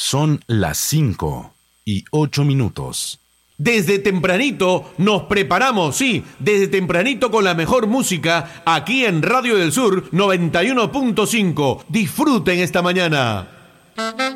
Son las 5:08. Desde tempranito nos preparamos, sí, desde tempranito con la mejor música aquí en Radio del Sur 91.5. Disfruten esta mañana.